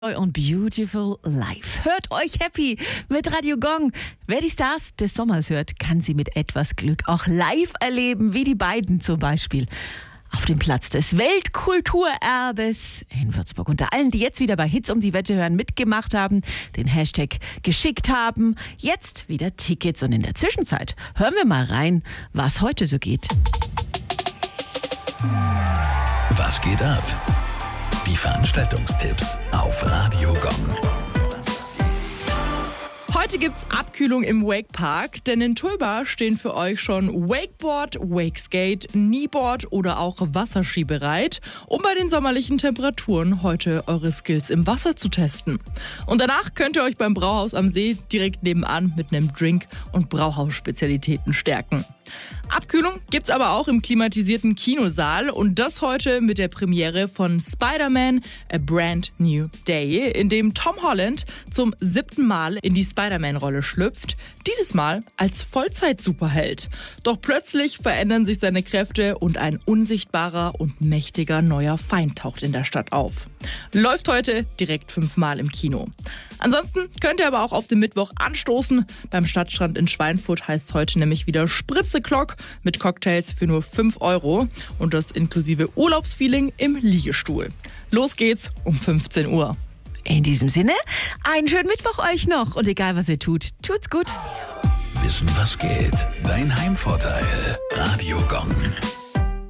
Und Beautiful Life. Hört euch happy mit Radio Gong. Wer die Stars des Sommers hört, kann sie mit etwas Glück auch live erleben, wie die beiden zum Beispiel auf dem Platz des Weltkulturerbes in Würzburg. Unter allen, die jetzt wieder bei Hits um die Wette hören, mitgemacht haben, den Hashtag geschickt haben, jetzt wieder Tickets. Und in der Zwischenzeit hören wir mal rein, was heute so geht. Was geht ab? Die Veranstaltungstipps auf Radio Gong. Heute gibt's Abkühlung im Wakepark, denn in Tulba stehen für euch schon Wakeboard, Wakeskate, Kneeboard oder auch Wasserski bereit, um bei den sommerlichen Temperaturen heute eure Skills im Wasser zu testen. Und danach könnt ihr euch beim Brauhaus am See direkt nebenan mit einem Drink und Brauhausspezialitäten stärken. Abkühlung gibt's aber auch im klimatisierten Kinosaal und das heute mit der Premiere von Spider-Man: A Brand New Day, in dem Tom Holland zum 7. Mal in die Spider-Man-Rolle schlüpft, dieses Mal als Vollzeit-Superheld. Doch plötzlich verändern sich seine Kräfte und ein unsichtbarer und mächtiger neuer Feind taucht in der Stadt auf. Läuft heute direkt 5-mal im Kino. Ansonsten könnt ihr aber auch auf den Mittwoch anstoßen. Beim Stadtstrand in Schweinfurt heißt es heute nämlich wieder Spritze-Klock mit Cocktails für nur 5 € und das inklusive Urlaubsfeeling im Liegestuhl. Los geht's um 15 Uhr. In diesem Sinne, einen schönen Mittwoch euch noch und egal was ihr tut, tut's gut. Wissen, was geht? Dein Heimvorteil. Radio Gong.